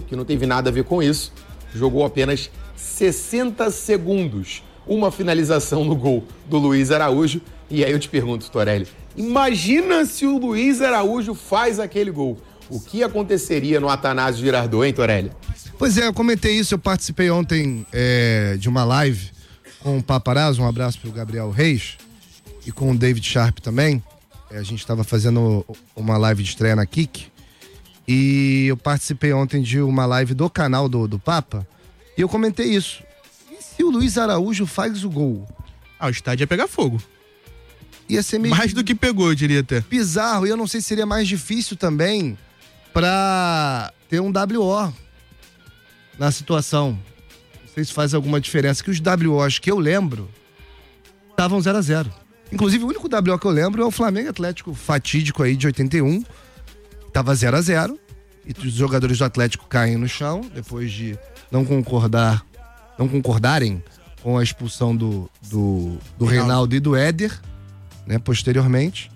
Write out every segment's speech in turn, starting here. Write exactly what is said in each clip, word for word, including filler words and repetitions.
que não teve nada a ver com isso, jogou apenas sessenta segundos. Uma finalização no gol do Luiz Araújo. E aí eu te pergunto, Torelli, imagina se o Luiz Araújo faz aquele gol. O que aconteceria no Atanásio Girardot, hein, Torelli? Pois é, eu comentei isso, eu participei ontem é, de uma live com o Paparazzo, um abraço pro Gabriel Reis, e com o David Sharp também. É, a gente estava fazendo uma live de estreia na Kik, e eu participei ontem de uma live do canal do, do Papa, e eu comentei isso. E se o Luiz Araújo faz o gol? Ah, o estádio ia pegar fogo. Ia ser meio... Mais do que pegou, eu diria até. Bizarro, e eu não sei se seria mais difícil também pra ter um W O na situação. Não sei se faz alguma diferença, que os W Os que eu lembro estavam zero a zero. Inclusive, o único W O que eu lembro é o Flamengo Atlético fatídico aí de oitenta e um. Tava zero a zero. E os jogadores do Atlético caem no chão, depois de não concordar, não concordarem com a expulsão do, do, do Reinaldo e do Éder, né, posteriormente.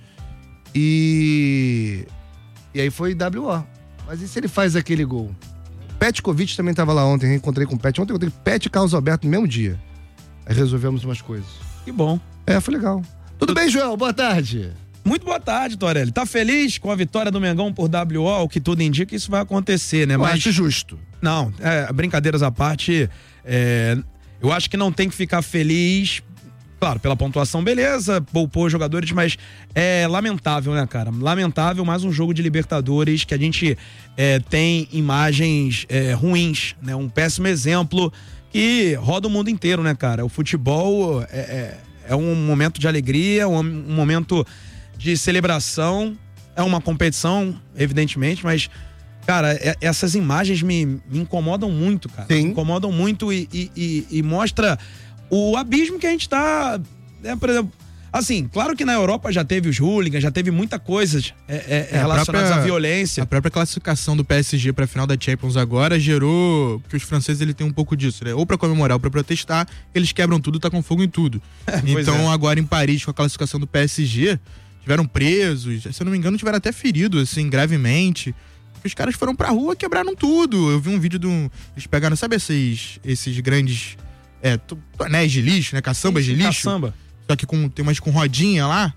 E... E aí foi W O. Mas e se ele faz aquele gol? Petkovic também tava lá ontem, encontrei com o Pet. Ontem eu encontrei Pet e Carlos Alberto no mesmo dia. Aí resolvemos umas coisas. Que bom. É, foi legal. Tudo bem, Joel? Boa tarde. Muito boa tarde, Torelli. Tá feliz com a vitória do Mengão por W O? O que tudo indica, isso vai acontecer, né? Eu Mas acho justo. Não, é, brincadeiras à parte, é, eu acho que não tem que ficar feliz, claro, pela pontuação, beleza, poupou os jogadores, mas é lamentável, né, cara? Lamentável, mais um jogo de Libertadores que a gente é, tem imagens é, ruins, né? Um péssimo exemplo que roda o mundo inteiro, né, cara? O futebol é, é, é um momento de alegria, um, um momento de celebração, é uma competição, evidentemente, mas... Cara, essas imagens me, me incomodam muito, cara. Sim. Me incomodam muito e, e, e, e mostra o abismo que a gente tá... Né, por exemplo, assim, claro que na Europa já teve os hooligans, já teve muita coisa é, é, é, relacionadas à violência. A própria classificação do P S G pra final da Champions agora gerou... Porque os franceses, ele tem um pouco disso, né? Ou pra comemorar ou pra protestar, eles quebram tudo, tacam fogo em tudo. É, então é. Agora em Paris, com a classificação do P S G, tiveram presos, se eu não me engano, tiveram até feridos, assim, gravemente... Os caras foram pra rua, quebraram tudo. Eu vi um vídeo de um... Eles pegaram, sabe esses, esses grandes é, tonéis de lixo, né? Caçambas de lixo. Caçamba. Só que com, tem umas com rodinha lá.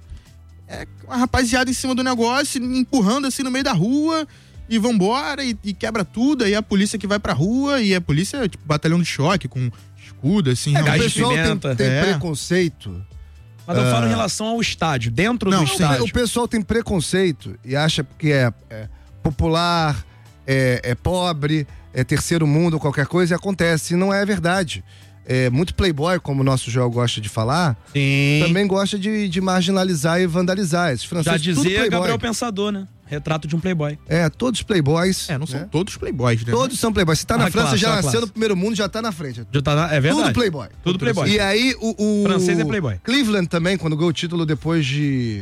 É uma rapaziada em cima do negócio, empurrando assim no meio da rua. E vambora, e, e quebra tudo. Aí a polícia que vai pra rua. E a polícia, tipo, batalhão de choque, com escudo, assim. É, o pessoal tem, tem é. preconceito. Mas eu uh... falo em relação ao estádio, dentro não, do estádio. O pessoal tem preconceito e acha que é... é... popular, é, é pobre, é terceiro mundo, qualquer coisa, e acontece. E não é verdade. É, muito playboy, como o nosso Joel gosta de falar, Sim. também gosta de, de marginalizar e vandalizar. Esses franceses, já dizia Gabriel Pensador, né? Retrato de um playboy. É, todos playboys. É, não são né? todos playboys, né? Todos são playboys. Se tá na Ah, França, classe, já ah, nasceu classe. no primeiro mundo, já tá na frente. Já tá na... É verdade. Tudo playboy. Tudo playboy. E aí, o... o francês é playboy. Cleveland também, quando ganhou o título depois de...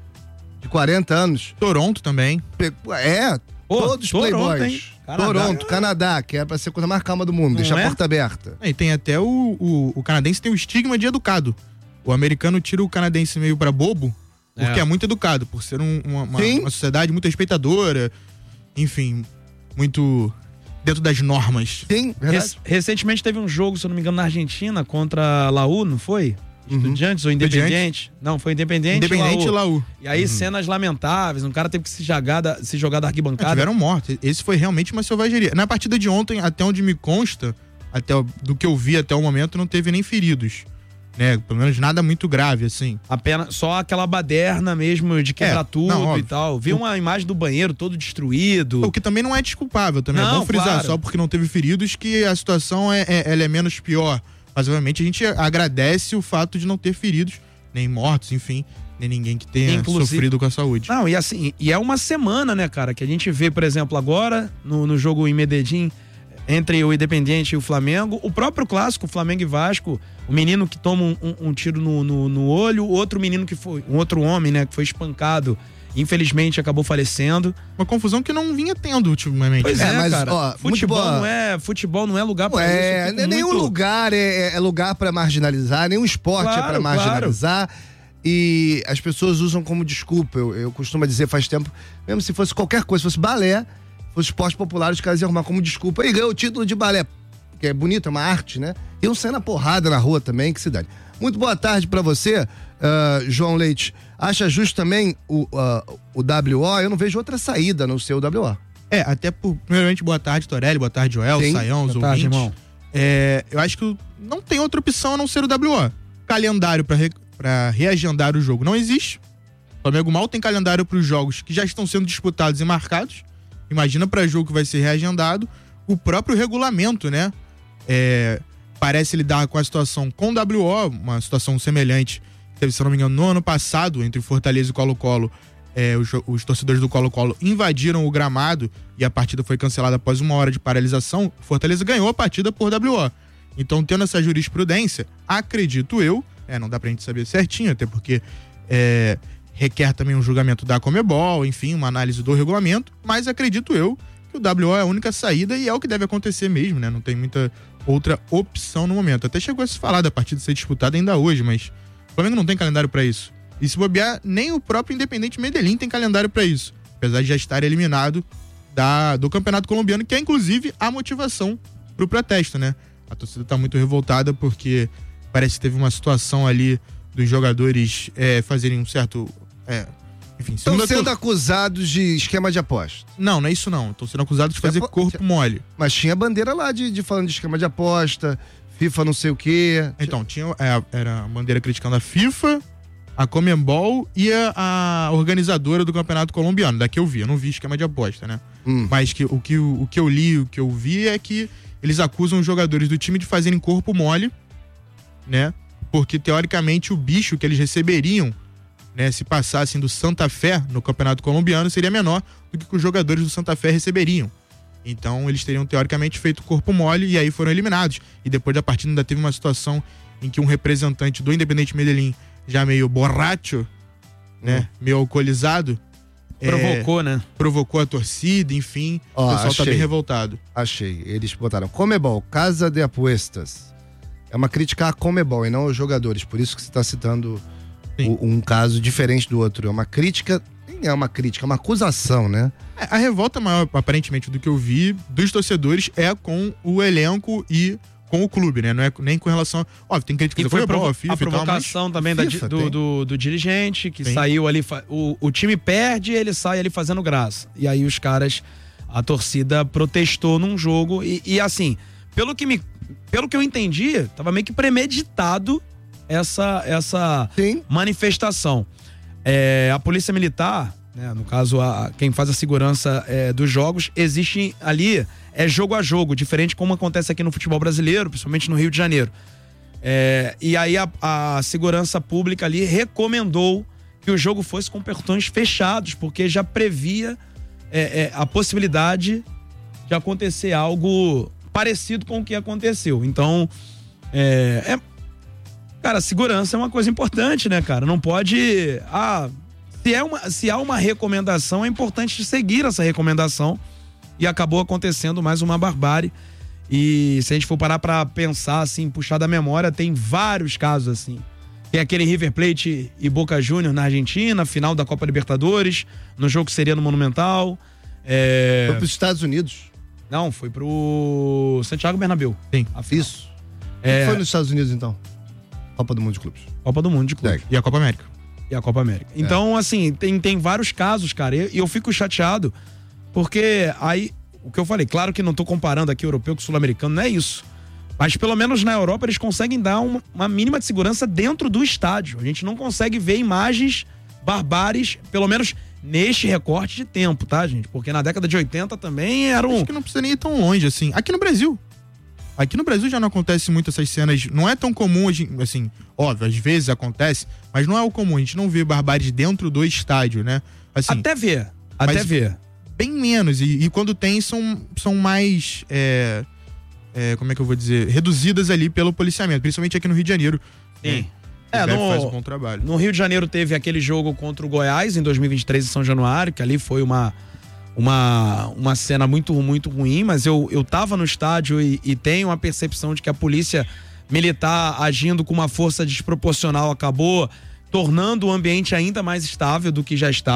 de quarenta anos. Toronto também. É... Pô, todos Toronto, playboys. hein? Canadá. Toronto, Canadá, que é pra ser a coisa mais calma do mundo, Não deixar é? a porta aberta. E tem até o, o, o canadense tem o estigma de educado. O americano tira o canadense meio pra bobo, porque é, é muito educado, por ser um, uma, uma, uma sociedade muito respeitadora, enfim, muito dentro das normas. Sim, verdade. Rec- recentemente teve um jogo, se eu não me engano, na Argentina, contra Laú, não foi? Estudiantes uhum. ou Independiente? Não, foi Independiente, Independente e Laú. Laú. E aí uhum. cenas lamentáveis, um cara teve que se jogar da, se jogar da arquibancada. É, tiveram mortos. Esse foi realmente uma selvageria. Na partida de ontem, até onde me consta, até o, do que eu vi até o momento, não teve nem feridos. Né? Pelo menos nada muito grave, assim. Apenas só aquela baderna mesmo de quebrar é, tudo não, e tal. Vi uma imagem do banheiro todo destruído. O que também não é desculpável, também não, é bom frisar, claro. Só porque não teve feridos que a situação é, é, ela é menos pior. Mas, obviamente, a gente agradece o fato de não ter feridos, nem mortos, enfim, nem ninguém que tenha Inclusive, sofrido com a saúde. Não, e assim, e é uma semana, né, cara, que a gente vê, por exemplo, agora, no, no jogo em Medellín, entre o Independiente e o Flamengo, o próprio clássico, Flamengo e Vasco, o menino que toma um, um, um tiro no, no, no olho, outro menino que foi, um outro homem, né, que foi espancado, infelizmente acabou falecendo. Uma confusão que não vinha tendo ultimamente. Pois é, é mas, cara. Ó, futebol, boa... não é, futebol não é lugar pra é, isso. É nenhum muito... lugar é, é lugar pra marginalizar, nenhum esporte claro, é pra marginalizar. Claro. E as pessoas usam como desculpa. Eu, eu costumo dizer faz tempo, mesmo se fosse qualquer coisa, se fosse balé, o esporte popular, os caras iam arrumar como desculpa. E ganhou o título de balé, que é bonito, é uma arte, né? Iam sair na porrada na rua também, que se dane. Muito boa tarde pra você, uh, João Leite. Acha justo também o, uh, o W O? Eu não vejo outra saída no seu W O. É, até por... Primeiramente, boa tarde, Torelli, boa tarde, Joel, Sim. Saião, os ouvintes. Irmão. É, eu acho que não tem outra opção a não ser o W O. Calendário pra, re... pra reagendar o jogo não existe. O Flamengo mal tem calendário pros jogos que já estão sendo disputados e marcados. Imagina pra jogo que vai ser reagendado. O próprio regulamento, né? É... Parece lidar com a situação com o W O, uma situação semelhante, teve, se não me engano, no ano passado, entre Fortaleza e Colo-Colo. É, os, os torcedores do Colo-Colo invadiram o gramado e a partida foi cancelada após uma hora de paralisação. Fortaleza ganhou a partida por W O. Então, tendo essa jurisprudência, acredito eu, é, não dá pra gente saber certinho, até porque é, requer também um julgamento da Conmebol, enfim, uma análise do regulamento, mas acredito eu que o W O é a única saída e é o que deve acontecer mesmo, né? Não tem muita outra opção no momento. Até chegou a se falar da partida ser disputada ainda hoje, mas o Flamengo não tem calendário pra isso. E se bobear, nem o próprio Independente Medellín tem calendário pra isso, apesar de já estar eliminado da, do Campeonato Colombiano, que é inclusive a motivação pro protesto, né? A torcida tá muito revoltada porque parece que teve uma situação ali dos jogadores é, fazerem um certo... É, enfim, Estão sendo tor... acusados de esquema de aposta. Não, não é isso não. Estão sendo acusados de fazer apo... corpo mole. Mas tinha bandeira lá de, de falando de esquema de aposta, FIFA não sei o quê. Então, tinha, é, era a bandeira criticando a FIFA, a Conmebol e a, a organizadora do Campeonato Colombiano, da que eu vi. Eu não vi esquema de aposta, né? Hum. Mas que, o, que, o, o que eu li, o que eu vi é que eles acusam os jogadores do time de fazerem corpo mole, né? Porque, teoricamente, o bicho que eles receberiam, né, se passassem do Santa Fé no Campeonato Colombiano, seria menor do que os jogadores do Santa Fé receberiam. Então, eles teriam, teoricamente, feito corpo mole e aí foram eliminados. E depois da partida ainda teve uma situação em que um representante do Independente Medellín, já meio borracho, né, hum. meio alcoolizado, provocou, é, né? Provocou a torcida, enfim. Ó, o pessoal achei, tá bem revoltado. Achei. Eles botaram Conmebol, Casa de Apuestas. É uma crítica à Conmebol e não aos jogadores. Por isso que você está citando o, um caso diferente do outro. É uma crítica, nem é uma crítica, é uma acusação, né? É, a revolta maior, aparentemente, do que eu vi dos torcedores é com o elenco e com o clube, né? Não é nem com relação... Óbvio, tem críticas e foi provo- a, FIFA a provocação tal, também FIFA, da, do, do, do dirigente, que tem. Saiu ali... O, o time perde e ele sai ali fazendo graça. E aí os caras... A torcida protestou num jogo e, e assim, pelo que, me, pelo que eu entendi, tava meio que premeditado essa, essa manifestação. É, a Polícia Militar, né, no caso, a, quem faz a segurança é, dos jogos, existe ali... É jogo a jogo, diferente como acontece aqui no futebol brasileiro, principalmente no Rio de Janeiro. É, e aí a, a segurança pública ali recomendou que o jogo fosse com portões fechados, porque já previa é, é, a possibilidade de acontecer algo parecido com o que aconteceu. Então, é, é, cara, segurança é uma coisa importante, né, cara? Não pode... Ah, se, é uma, se há uma recomendação, é importante seguir essa recomendação. E acabou acontecendo mais uma barbárie. E se a gente for parar pra pensar, assim, puxar da memória, tem vários casos assim. Tem aquele River Plate e Boca Juniors na Argentina, final da Copa Libertadores, no jogo que seria no Monumental. É... Foi pros Estados Unidos? Não, foi pro Santiago Bernabéu. Sim. Isso. É... O que foi nos Estados Unidos, então? Copa do Mundo de Clubes. Copa do Mundo de Clubes. E a Copa América. E a Copa América. É. Então, assim, tem, tem vários casos, cara. E eu, eu fico chateado. Porque aí, o que eu falei, claro que não tô comparando aqui europeu com sul-americano, não é isso. Mas pelo menos na Europa eles conseguem dar uma, uma mínima de segurança dentro do estádio. A gente não consegue ver imagens barbáries, pelo menos neste recorte de tempo, tá, gente? Porque na década de oitenta também era um... Acho que não precisa nem ir tão longe, assim. Aqui no Brasil. Aqui no Brasil já não acontece muito essas cenas, não é tão comum, assim, óbvio, às vezes acontece, mas não é o comum, a gente não vê barbáries dentro do estádio, né? Assim, até ver, até ver. Bem menos, e, e quando tem são, são mais, é, é, como é que eu vou dizer, reduzidas ali pelo policiamento, principalmente aqui no Rio de Janeiro. Sim. É, é no, faz um bom trabalho. No Rio de Janeiro teve aquele jogo contra o Goiás em dois mil e vinte e três em São Januário, que ali foi uma, uma, uma cena muito, muito ruim, mas eu, eu tava no estádio e, e tenho a percepção de que a polícia militar agindo com uma força desproporcional acabou tornando o ambiente ainda mais estável do que já estava.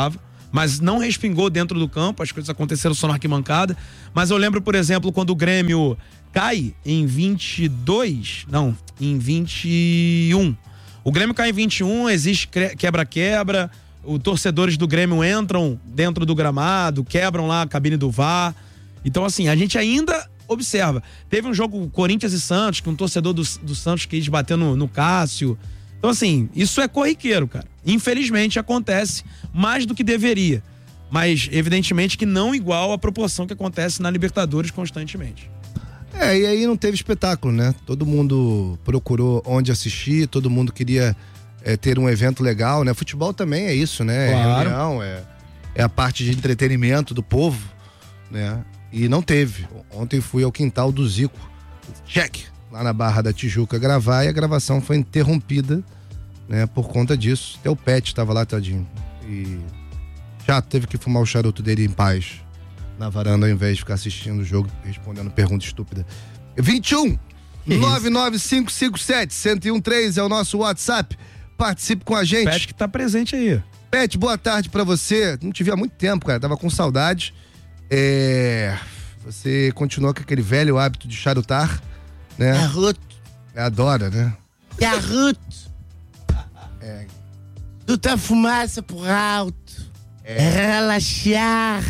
mas não respingou dentro do campo, as coisas aconteceram só na arquibancada. Mas eu lembro, por exemplo, quando o Grêmio cai em vinte e dois, não, em vinte e um. O Grêmio cai em vinte e um, existe quebra-quebra, os torcedores do Grêmio entram dentro do gramado, quebram lá a cabine do V A R. Então, assim, a gente ainda observa. Teve um jogo Corinthians e Santos, que um torcedor do, do Santos quis bater no, no Cássio. Então, assim, isso é corriqueiro, cara. Infelizmente acontece mais do que deveria. Mas, evidentemente, que não igual à proporção que acontece na Libertadores constantemente. É, e aí não teve espetáculo, né? Todo mundo procurou onde assistir, todo mundo queria é, ter um evento legal, né? Futebol também é isso, né? Claro. É reunião, é, é a parte de entretenimento do povo, né? E não teve. Ontem fui ao quintal do Zico, check, lá na Barra da Tijuca gravar, e a gravação foi interrompida, né? Por conta disso. Até o Pet estava lá, tadinho. E já teve que fumar o charuto dele em paz na varanda, ao invés de ficar assistindo o jogo, respondendo pergunta estúpida. vinte e um, nove nove cinco cinco sete, um zero um três é o nosso WhatsApp. Participe com a gente. Pet que tá presente aí. Pet, boa tarde pra você. Não te vi há muito tempo, cara. Tava com saudade. É... Você continuou com aquele velho hábito de charutar, né? Garoto. Adora, né? Garoto. É. Tudo a fumaça por alto. É. Relaxar.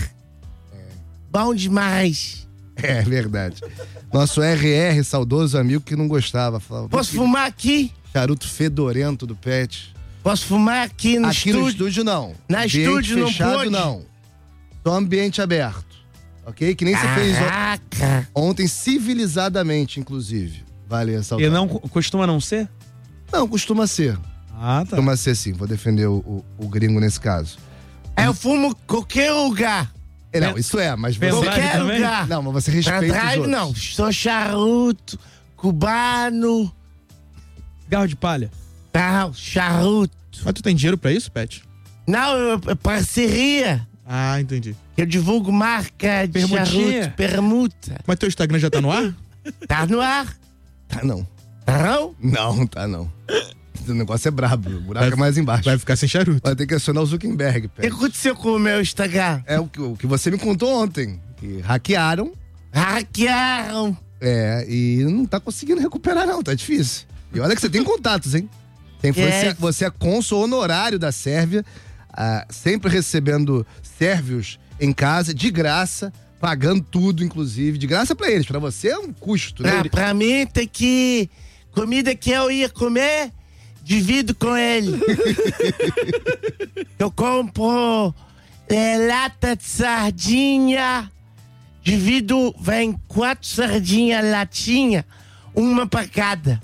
Bom demais. É verdade. Nosso R R, saudoso amigo que não gostava. Falava, Posso fumar aqui? Charuto fedorento do Pet. Posso fumar aqui no aqui estúdio? Aqui no estúdio não. Na ambiente estúdio fechado, não pode? Não. Só ambiente aberto. Ok? Que nem você fez Caraca. ontem, civilizadamente, inclusive. Vale ressaltar. E não costuma não ser? Não, costuma ser. Ah, tá. Costuma ser sim. Vou defender o, o, o gringo nesse caso. Eu fumo qualquer lugar. É, não, isso é, mas você... Qualquer lugar. Não, mas você respeita Pra trás, os outros. não. Sou charuto, cubano. Cigarro de palha. Não, charuto. Mas tu tem dinheiro pra isso, Pet? Não, eu- é parceria. Ah, entendi. Eu divulgo marca de Permutinha. charuto, permuta. Mas teu Instagram já tá no ar? Tá no ar? Tá não. Tá não? Não, tá não. O negócio é brabo, o buraco Vai- é mais embaixo. Vai ficar sem charuto. Vai ter que acionar o Zuckerberg, O que Pet. aconteceu com o meu Instagram? É o que, o que você me contou ontem. Que hackearam, Hackearam. é, e não tá conseguindo recuperar não, tá difícil. E olha que você tem contatos, hein? Tem, você, É. você é cônsul honorário da Sérvia, ah, sempre recebendo sérvios em casa, de graça, pagando tudo, inclusive, de graça pra eles. Pra você é um custo, né? Pra, pra mim tem que... Comida que eu ia comer, divido com ele. Eu compro é, lata de sardinha, divido, vem quatro sardinhas latinha, uma pra cada.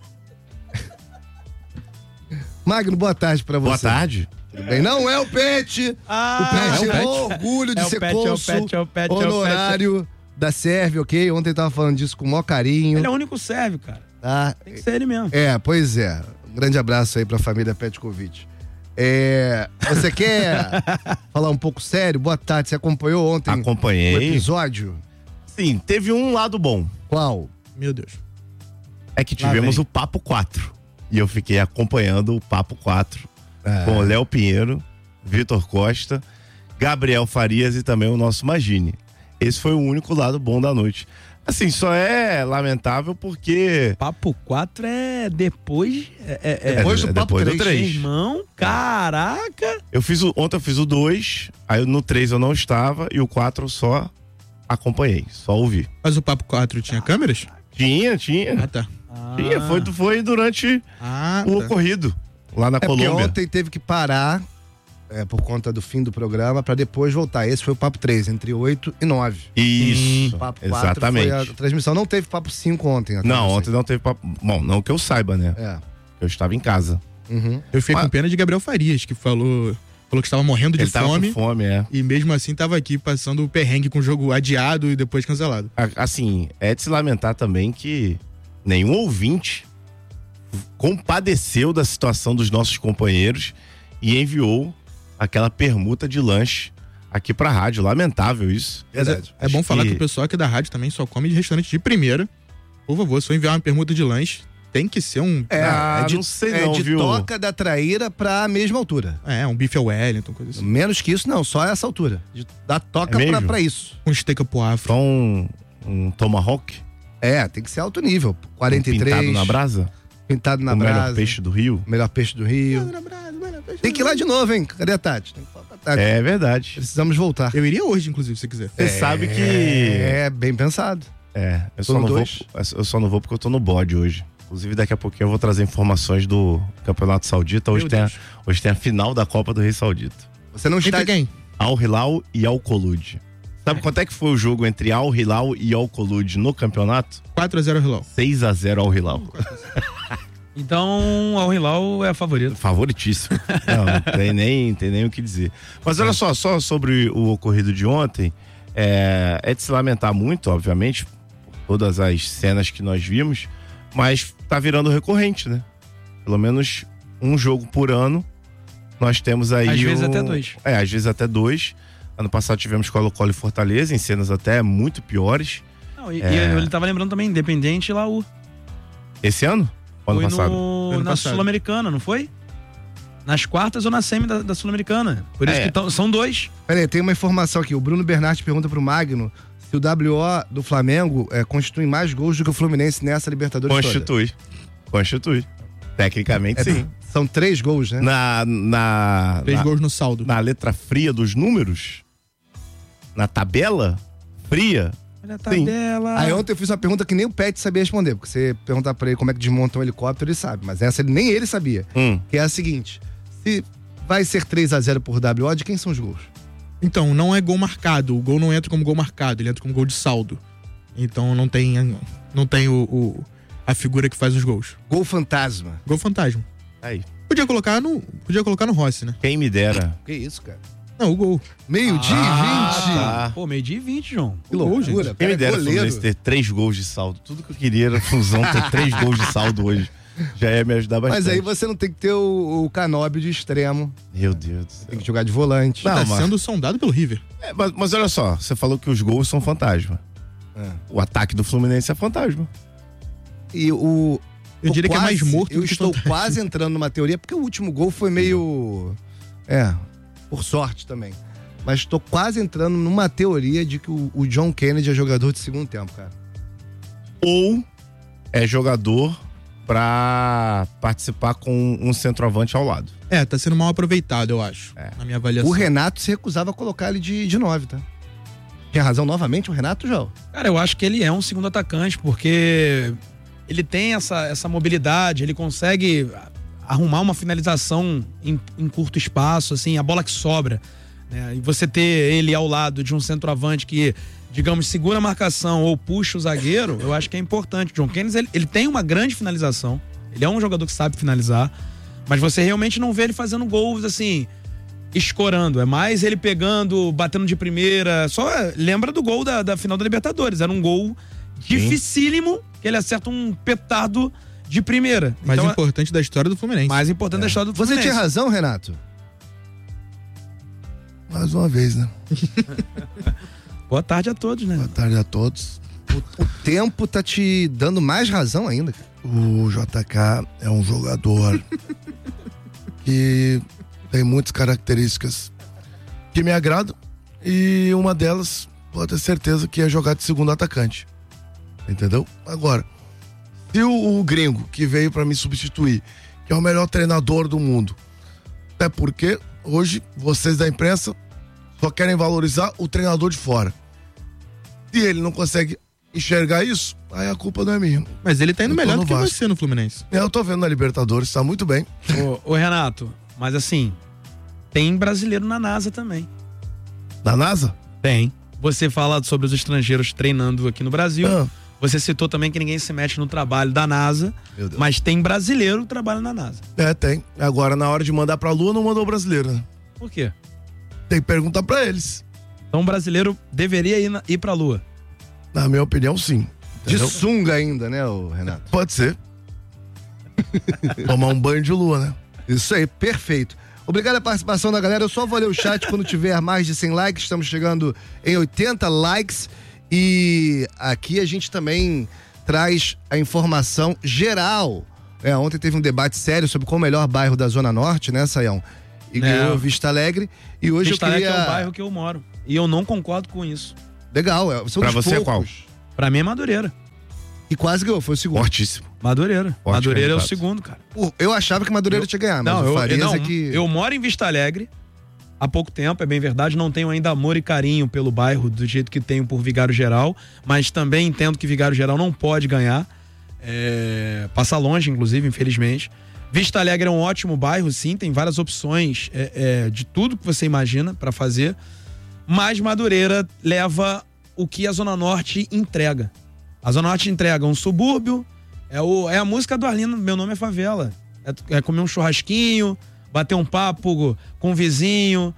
Magno, boa tarde pra você. Boa tarde. Tudo bem? Não é o Pet. Ah, o Pet é o é Pet. orgulho de É o ser Pet, é o cônsul Pet, é o Pet, é o Pet. honorário da Sérvia, ok? Ontem eu tava falando disso com o maior carinho. Ele é o único sérvio, cara. Tá? Tem que ser ele mesmo. É, pois é. Um grande abraço aí pra família Petkovic. É, você quer falar um pouco sério? Boa tarde, você acompanhou ontem Acompanhei. o episódio? Sim, teve um lado bom. Qual? Meu Deus. É que tivemos vem. o Papo quatro. E eu fiquei acompanhando o Papo quatro É. com o Léo Pinheiro, Vitor Costa, Gabriel Farias e também o nosso Magine. Esse foi o único lado bom da noite. Assim, só é lamentável porque... Papo quatro é depois. É, é, é- Depois do é Papo depois do três. três. Irmão, caraca. Eu fiz o, ontem eu fiz o dois, aí no três eu não estava e o quatro eu só acompanhei, só ouvi. Mas o Papo quatro tinha câmeras? Tinha, tinha. Ah, tá. Tinha, foi, foi durante Ah, o tá. ocorrido lá na É porque Colômbia. ontem teve que parar é, por conta do fim do programa pra depois voltar. Esse foi o Papo três, entre oito e nove. Isso, O Papo quatro exatamente. foi a transmissão. Não teve Papo cinco ontem. até Não, eu sei. ontem não teve papo. Bom, não que eu saiba, né? É. Eu estava em casa. Uhum. Eu fiquei Mas- com pena de Gabriel Farias, que falou, falou que estava morrendo de Ele tava fome. com fome, é. E mesmo assim tava aqui passando o perrengue com o jogo adiado e depois cancelado. A- Assim, é de se lamentar também que nenhum ouvinte compadeceu da situação dos nossos companheiros e enviou aquela permuta de lanche aqui pra rádio. Lamentável isso. Verdade. É bom Acho falar que... que o pessoal aqui da rádio também só come de restaurante de primeira. Por favor, se for enviar uma permuta de lanche, tem que ser um... É, Ah, é de, não sei é não, de viu? toca da traíra pra mesma altura. É, um bife ao Wellington, coisa assim. Menos que isso, não, só essa altura. De, da toca É pra, mesmo? pra isso. Um steak pro afro. Só um, um tomahawk É, tem que ser alto nível. quarenta e três. pintado na brasa? Pintado na o brasa. melhor peixe do Rio? Melhor peixe do Rio. Tem que ir lá de novo, hein? Cadê a Tati? Tem que falar pra Tati. É verdade. Precisamos voltar. Eu iria hoje, inclusive, se você quiser. Você sabe que... É, bem pensado. É, eu Tô só, no não vou, dois. eu só não vou porque eu tô no bode hoje. Inclusive, daqui a pouquinho eu vou trazer informações do Campeonato Saudita. Hoje, Meu tem a, Deus. hoje tem a final da Copa do Rei Saudita. Você não está... Entre quem? Al Hilal e Al Kholoud. Sabe quanto é que foi o jogo entre Al Hilal e Al Kholoud no campeonato? quatro a zero Hilal. seis a zero Al Hilal. Então, Al Hilal é a favorita. Favoritíssimo. Não, não tem nem, tem nem o que dizer. Mas olha só, só sobre o ocorrido de ontem, é, é de se lamentar muito, obviamente, por todas as cenas que nós vimos, mas tá virando recorrente, né? Pelo menos um jogo por ano, nós temos aí... Às vezes o- até dois. É, às vezes até dois. Ano passado tivemos Colo-Colo e Fortaleza, em cenas até muito piores. Não, e, É. e ele tava lembrando também, Independente e Laú. Esse ano? Ou ano Foi passado? no, Ano na passado. Sul-Americana, não foi? Nas quartas ou na semi da, da Sul-Americana. Por isso É. que tão- são dois. Pera aí, tem uma informação aqui. O Bruno Bernardi pergunta pro Magno se o W O do Flamengo é, constitui mais gols do que o Fluminense nessa Libertadores toda. Constitui. Constitui. Tecnicamente, É, sim. São três gols, né? Na, na, Três na, gols no saldo. na letra fria dos números, na tabela fria, Olha a Sim. tabela. Aí ontem eu fiz uma pergunta que nem o Pet sabia responder, porque você perguntar pra ele como é que desmonta um helicóptero, ele sabe. Mas essa ele- nem ele sabia. hum, Que é a seguinte: se vai ser três a zero por W O, de quem são os gols? Então, não é gol marcado. O gol não entra como gol marcado, ele entra como gol de saldo. Então não tem, não tem o, o- a figura que faz os gols. Gol fantasma. Gol fantasma. aí. Podia colocar no, podia colocar no Rossi, né? Quem me dera. Que isso, cara? Não, o gol. Meio-dia Ah, e vinte. tá. Pô, meio dia e vinte, João. Que loucura. Quem me Cara, dera o goleiro. Fluminense ter três gols de saldo. Tudo que eu queria era a fusão ter três gols de saldo hoje. Já ia me ajudar bastante. Mas aí você não tem que ter o, o Canóbio de extremo. Meu Deus do céu. Tem que jogar de volante. Não, Tá mas- sendo sondado pelo River. É, mas, mas olha só, você falou que os gols são fantasma. É. O ataque do Fluminense é fantasma. E o. Eu tô diria que é mais quase- morto Eu do que estou fantasma. quase entrando numa teoria, porque o último gol foi meio. É, por sorte também. Mas estou quase entrando numa teoria de que o, o John Kennedy é jogador de segundo tempo, cara. Ou é jogador pra participar com um centroavante ao lado. É, tá sendo mal aproveitado, eu acho. É. Na minha avaliação. O Renato se recusava a colocar ele de, de nove, tá? Tinha razão novamente o Renato, João? Cara, eu acho que ele é um segundo atacante, porque ele tem essa, essa mobilidade, ele consegue arrumar uma finalização em, em curto espaço, assim, a bola que sobra. Né? E você ter ele ao lado de um centroavante que, digamos, segura a marcação ou puxa o zagueiro, eu acho que é importante. O John Kennedy, ele, ele tem uma grande finalização, ele é um jogador que sabe finalizar, mas você realmente não vê ele fazendo gols, assim, escorando. É mais ele pegando, batendo de primeira. Só lembra do gol da, da final da Libertadores. Era um gol dificílimo, que ele acerta um petardo de primeira. Mais Então, importante da história do Fluminense. mais importante da história do Você Fluminense. tinha razão, Renato? Mais uma vez, né? Boa tarde a todos, né? Boa tarde a todos. O tempo tá te dando mais razão ainda, cara. O J K é um jogador que tem muitas características que me agradam e uma delas, pode ter certeza que é jogar de segundo atacante. Entendeu? Agora, se o, o gringo que veio pra me substituir, que é o melhor treinador do mundo, até porque hoje vocês da imprensa só querem valorizar o treinador de fora. Se ele não consegue enxergar isso, aí a culpa não é minha. Mas ele tá indo Eu tô melhor no do que Vasco. você no Fluminense. Eu tô vendo na Libertadores, tá muito bem. Ô, ô, Renato, mas assim, tem brasileiro na NASA também. Na NASA? Tem. Você fala sobre os estrangeiros treinando aqui no Brasil. Ah, Você citou também que ninguém se mete no trabalho da NASA, Meu Deus. mas tem brasileiro que trabalha na NASA. é, tem. Agora, na hora de mandar pra Lua, não mandou o brasileiro, né? Por quê? Tem que perguntar pra eles. Então o brasileiro deveria ir, na, ir pra Lua. Na minha opinião, sim. De Entendeu? sunga ainda, né, o Renato? Pode ser. Tomar um banho de lua, né? Isso aí, perfeito. Obrigado a participação da galera. Eu só vou ler o chat quando tiver mais de cem likes. Estamos chegando em oitenta likes. E aqui a gente também traz a informação geral. É, ontem teve um debate sério sobre qual o melhor bairro da Zona Norte, né, Saião? E ganhou Vista Alegre. E hoje Vista eu queria... Alegre é o bairro que eu moro. E eu não concordo com isso. Legal, é, são Pra dos você é poucos. qual? Pra mim é Madureira. E quase ganhou, foi o segundo. Fortíssimo. Madureira. Forte Madureira é o candidato. segundo, cara. Pô, eu achava que Madureira tinha ganhado, mas Não, o eu, Farias não, é que... eu moro em Vista Alegre há pouco tempo, é bem verdade, não tenho ainda amor e carinho pelo bairro do jeito que tenho por Vigário Geral, mas também entendo que Vigário Geral não pode ganhar, é, passa longe, inclusive, infelizmente. Vista Alegre é um ótimo bairro, sim, tem várias opções é, é, de tudo que você imagina pra fazer, mas Madureira leva o que a Zona Norte entrega. A Zona Norte entrega um subúrbio, é, o, é a música do Arlindo, Meu Nome é Favela. É, é comer um churrasquinho, bater um papo com o vizinho,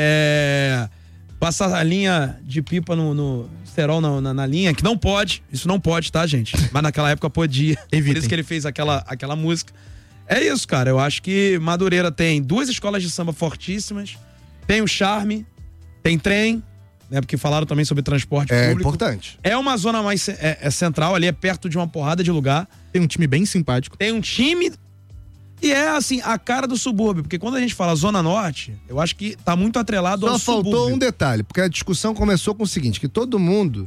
é, passar a linha de pipa no, no cerol na, na, na linha, que não pode, isso não pode, tá, gente? Mas naquela época podia. Por isso que ele fez aquela, aquela música. É isso, cara. Eu acho que Madureira tem duas escolas de samba fortíssimas, tem o charme, tem trem, né? Porque falaram também sobre transporte É público. importante. É uma zona mais é, é central, ali é perto de uma porrada de lugar. Tem um time bem simpático. Tem um time e é assim, a cara do subúrbio, porque quando a gente fala Zona Norte, eu acho que tá muito atrelado Só ao faltou subúrbio. um detalhe, porque a discussão começou com o seguinte, que todo mundo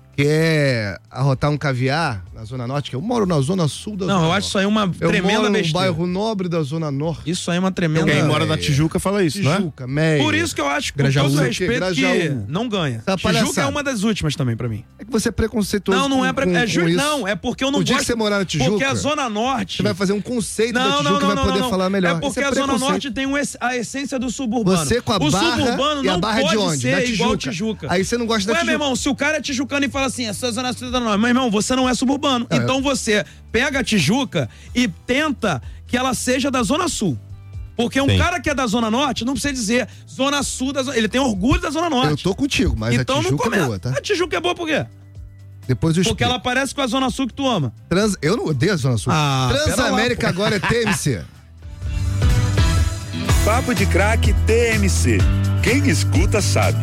quer arrotar um caviar na Zona Norte, que eu moro na Zona Sul da Não, Zona eu Norte. acho isso aí uma Eu tremenda moro no besteira. bairro nobre da Zona Norte. Isso aí é uma tremenda... Quem mora é, na Tijuca fala isso, né? Tijuca, Meia. Por isso que eu acho, com Grajaú. todo Que? respeito, que Grajaú. não ganha. Tá Tijuca é palhaçada. uma das últimas também pra mim. É que você é preconceituoso Não, não com, é pra... com, é ju... com isso. Não, é porque eu não O dia gosto... que você morar na Tijuca, Porque a Zona Norte... você vai fazer um conceito da Não, Tijuca não, e não, vai não, poder não. falar melhor. É porque Isso a Zona preconceito. Norte tem um ess- a essência do suburbano. Você com a o Barra suburbano e a não Barra é de pode onde? Da ser igual Tijuca. Tijuca. Aí você não gosta da Ué, Tijuca. meu irmão, se o cara é tijucano e fala assim, essa Zona Sul da Norte, meu irmão, você não é suburbano. É. Então você pega a Tijuca e tenta que ela seja da Zona Sul. Porque um Sim. cara que é da Zona Norte não precisa dizer Zona Sul da Zona... Ele tem orgulho da Zona Norte. Eu tô contigo, mas então a não Tijuca come... é boa, tá? A Tijuca é boa por quê? Depois eu Porque explico. ela parece com a Zona Sul que tu ama. Trans... Eu não odeio a Zona Sul. Ah, pera lá, Transamérica pô. agora é T M C. Papo de Craque T M C. Quem escuta sabe.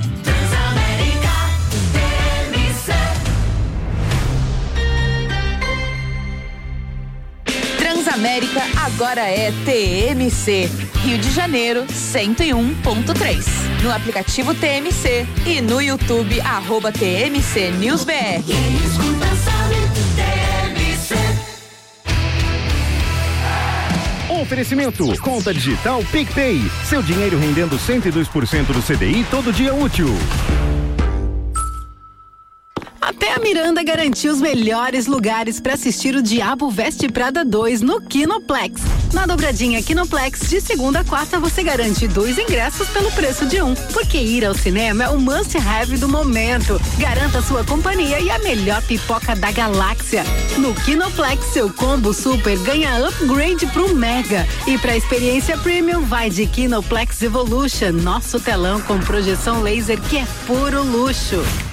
Transamérica agora é T M C. Rio de Janeiro, cento e um ponto três. No aplicativo T M C e no YouTube, arroba T M C News B R. Oferecimento, conta digital PicPay. Seu dinheiro rendendo cento e dois por cento do C D I todo dia útil. Até a Miranda garantiu os melhores lugares para assistir o Diabo Veste Prada dois no Kinoplex. Na dobradinha Kinoplex, de segunda a quarta, você garante dois ingressos pelo preço de um. Porque ir ao cinema é o must-have do momento. Garanta sua companhia e a melhor pipoca da galáxia. No Kinoplex, seu combo super ganha upgrade pro Mega. E pra experiência premium, vai de Kinoplex Evolution, nosso telão com projeção laser que é puro luxo.